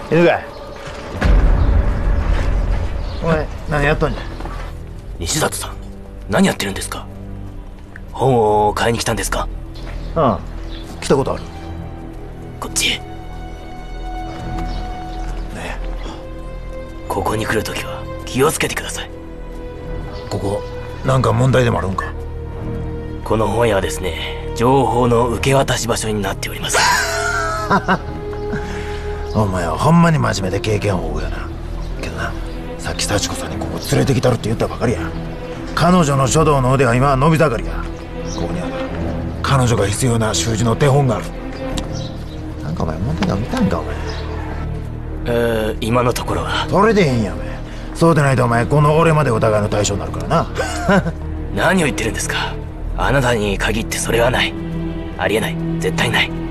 犬飼、お前何やっとんじゃ。 西里さん、何やってるんですか？本を買いに来たんですか？ ああ、来たことある。 こっちへ。 ねここに来るときは気をつけてください。 ここなんか問題でもあるんか？ この本屋はですね、情報の受け渡し場所になっております。 お前はほんまに真面目で経験豊富やな。けどな、さっき幸子さんにここ連れてきたるって言ったばかりや。彼女の書道の腕は今は伸び盛りや。ここにはな、彼女が必要な習字の手本がある。なんかお前問題が見たんかお前。 今のところは。 それでええんやお前。そうでないとお前この俺まで疑いの対象になるからな。 何を言ってるんですか？あなたに限ってそれはない。ありえない。絶対ない。